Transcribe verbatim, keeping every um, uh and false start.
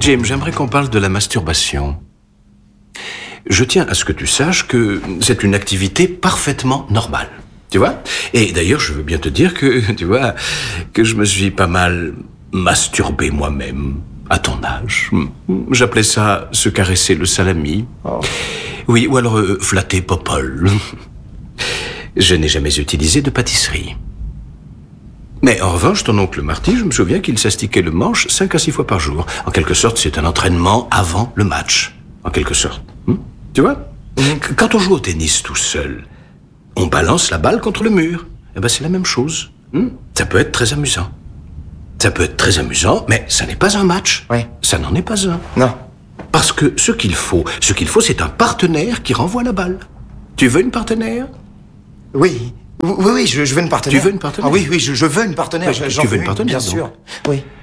Jim, j'aimerais qu'on parle de la masturbation. Je tiens à ce que tu saches que c'est une activité parfaitement normale. Tu vois? Et d'ailleurs, je veux bien te dire que, tu vois, que je me suis pas mal masturbé moi-même à ton âge. J'appelais ça se caresser le salami. Oh. Oui, ou alors euh, flatter Popol. Je n'ai jamais utilisé de pâtisserie. Mais en revanche, ton oncle Marty, je me souviens qu'il s'astiquait le manche cinq à six fois par jour. En quelque sorte, c'est un entraînement avant le match. En quelque sorte. Hum? Tu vois? Mm-hmm. Quand on joue au tennis tout seul, on balance la balle contre le mur. Eh ben, c'est la même chose. Hum? Ça peut être très amusant. Ça peut être très amusant, mais ça n'est pas un match. Oui. Ça n'en est pas un. Non. Parce que ce qu'il faut, ce qu'il faut, c'est un partenaire qui renvoie la balle. Tu veux une partenaire? Oui. Oui, oui, je, je veux une partenaire. Tu veux une partenaire? Ah oui, oui, je, je veux une partenaire. Oui, tu veux une partenaire, Bien donc. sûr. Oui.